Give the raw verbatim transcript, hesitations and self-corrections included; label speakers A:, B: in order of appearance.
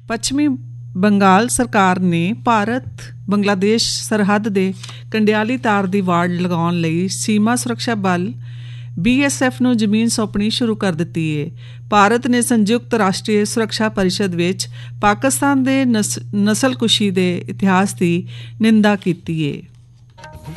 A: ਪੱਛਮੀ ਬੰਗਾਲ ਸਰਕਾਰ ਨੇ ਭਾਰਤ ਬੰਗਲਾਦੇਸ਼ ਸਰਹੱਦ ਦੇ ਕੰਡਿਆਲੀ ਤਾਰ ਦੀ ਵਾੜ ਲਗਾਉਣ ਲਈ ਸੀਮਾ ਸੁਰੱਖਿਆ ਬਲ ਬੀ ਐਸ ਐਫ ਨੂੰ ਜ਼ਮੀਨ ਸੌਂਪਣੀ ਸ਼ੁਰੂ ਕਰ ਦਿੱਤੀ ਹੈ। ਭਾਰਤ ਨੇ ਸੰਯੁਕਤ ਰਾਸ਼ਟਰੀ ਸੁਰੱਖਿਆ ਪਰਿਸ਼ਦ ਵਿੱਚ ਪਾਕਿਸਤਾਨ ਦੇ ਨਸ ਨਸਲਕੁਸ਼ੀ ਦੇ ਇਤਿਹਾਸ ਦੀ ਨਿੰਦਾ ਕੀਤੀ ਹੈ।